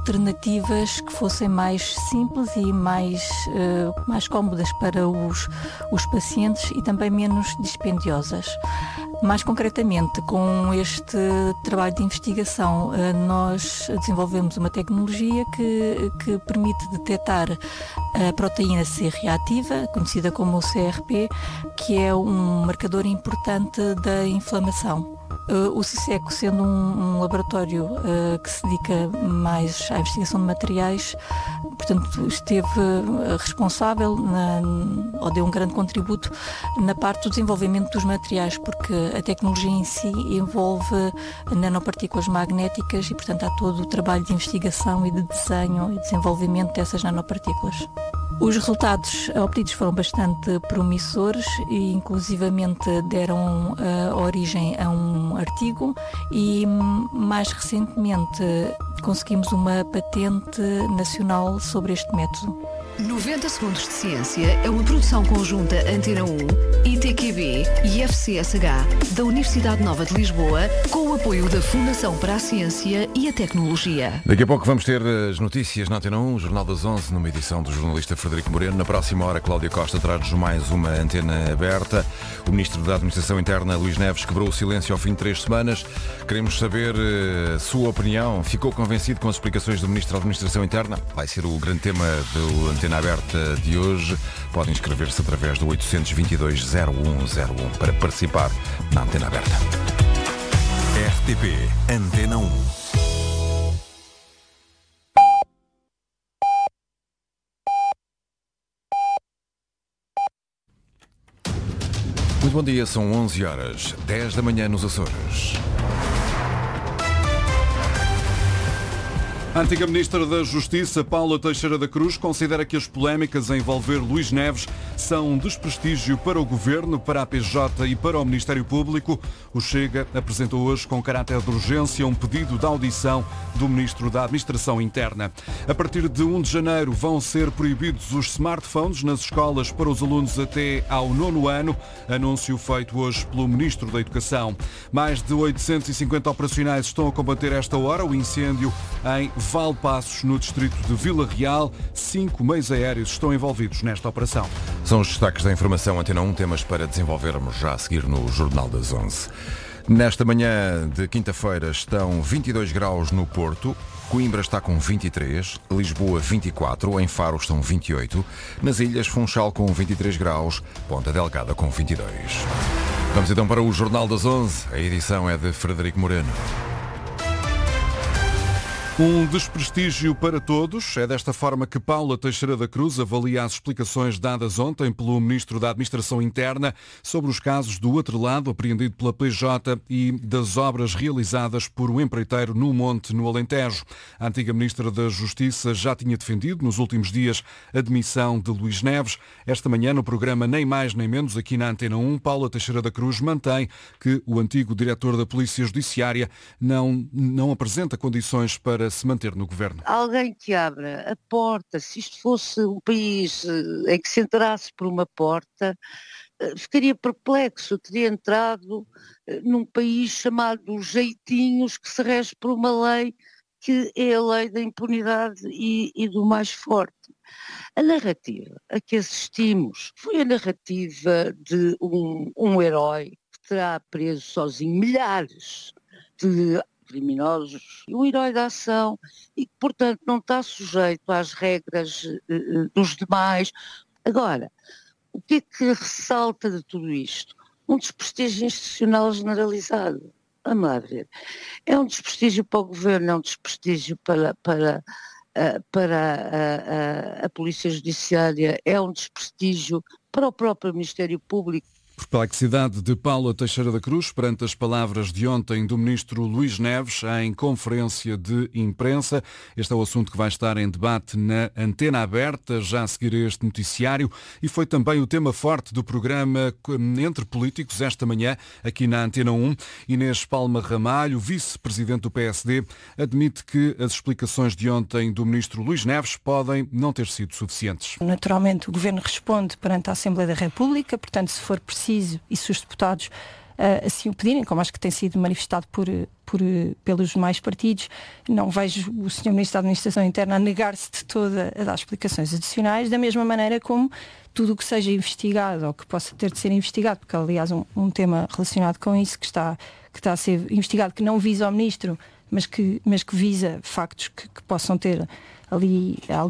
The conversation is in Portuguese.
alternativas que fossem mais simples e mais cómodas para os pacientes e também menos dispendiosas. Mais concretamente, com este trabalho de investigação, nós desenvolvemos uma tecnologia que permite detectar a proteína C reativa, conhecida como o CRP, que é um marcador importante da inflamação. O CISECO, sendo um laboratório que se dedica mais à investigação de materiais, portanto, esteve responsável ou deu um grande contributo na parte do desenvolvimento dos materiais, porque a tecnologia em si envolve nanopartículas magnéticas e, portanto, há todo o trabalho de investigação e de desenho e desenvolvimento dessas nanopartículas. Os resultados obtidos foram bastante promissores e inclusivamente deram origem a um artigo e mais recentemente conseguimos uma patente nacional sobre este método. 90 Segundos de Ciência é uma produção conjunta Antena 1, ITQB e FCSH da Universidade Nova de Lisboa, com o apoio da Fundação para a Ciência e a Tecnologia. Daqui a pouco vamos ter as notícias na Antena 1, Jornal das 11, numa edição do jornalista Frederico Moreno. Na próxima hora, Cláudia Costa traz-nos mais uma antena aberta. O Ministro da Administração Interna, Luís Neves, quebrou o silêncio ao fim de 3 semanas. Queremos saber a sua opinião. Ficou convencido com as explicações do Ministro da Administração Interna? Vai ser o grande tema do Antena Aberta de hoje. Podem inscrever-se através do 822-0101 para participar na Antena Aberta. RTP Antena 1. Muito bom dia, são 11 horas, 10 da manhã nos Açores. A antiga Ministra da Justiça, Paula Teixeira da Cruz, considera que as polémicas a envolver Luís Neves são um desprestígio para o Governo, para a PJ e para o Ministério Público. O Chega apresentou hoje, com caráter de urgência, um pedido de audição do Ministro da Administração Interna. A partir de 1 de janeiro vão ser proibidos os smartphones nas escolas para os alunos até ao 9º ano, anúncio feito hoje pelo Ministro da Educação. Mais de 850 operacionais estão a combater esta hora o incêndio em Valpassos, no distrito de Vila Real. 5 meios aéreos estão envolvidos nesta operação. São os destaques da informação Antena 1, temas para desenvolvermos já a seguir no Jornal das 11. Nesta manhã de quinta-feira estão 22 graus no Porto, Coimbra está com 23, Lisboa 24, em Faro estão 28, nas Ilhas Funchal com 23 graus, Ponta Delgada com 22. Vamos então para o Jornal das 11, a edição é de Frederico Moreno. Um desprestígio para todos. É desta forma que Paula Teixeira da Cruz avalia as explicações dadas ontem pelo Ministro da Administração Interna sobre os casos do atrelado apreendido pela PJ e das obras realizadas por um empreiteiro no Monte, no Alentejo. A antiga Ministra da Justiça já tinha defendido nos últimos dias a demissão de Luís Neves. Esta manhã, no programa Nem Mais Nem Menos, aqui na Antena 1, Paula Teixeira da Cruz mantém que o antigo diretor da Polícia Judiciária não apresenta condições para se manter no governo. Alguém que abra a porta, se isto fosse um país em que se entrasse por uma porta, ficaria perplexo, teria entrado num país chamado Jeitinhos, que se rege por uma lei que é a lei da impunidade e do mais forte. A narrativa a que assistimos foi a narrativa de um herói que terá preso sozinho milhares de criminosos, um herói da ação e que, portanto, não está sujeito às regras dos demais. Agora, o que é que ressalta de tudo isto? Um desprestígio institucional generalizado. Vamos lá ver. É um desprestígio para o governo, é um desprestígio para a Polícia Judiciária, é um desprestígio para o próprio Ministério Público. Perplexidade de Paula Teixeira da Cruz perante as palavras de ontem do Ministro Luís Neves em conferência de imprensa. Este é o assunto que vai estar em debate na Antena Aberta, já a seguir este noticiário, e foi também o tema forte do programa Entre Políticos esta manhã, aqui na Antena 1. Inês Palma Ramalho, vice-presidente do PSD, admite que as explicações de ontem do Ministro Luís Neves podem não ter sido suficientes. Naturalmente, o Governo responde perante a Assembleia da República, portanto, se for preciso e se os deputados assim o pedirem, como acho que tem sido manifestado pelos demais partidos. Não vejo o Sr. Ministro da Administração Interna a negar-se de toda a dar explicações adicionais, da mesma maneira como tudo o que seja investigado ou que possa ter de ser investigado, porque aliás um tema relacionado com isso que está a ser investigado, que não visa ao Ministro, mas que visa factos que possam ter ali